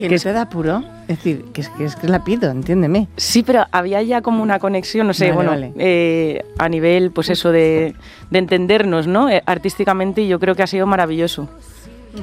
¿Que se da apuro? Es decir, que es la pido, entiéndeme. Sí, pero había ya como una conexión, no sé, a nivel, pues eso, de entendernos, ¿no? Artísticamente, y yo creo que ha sido maravilloso.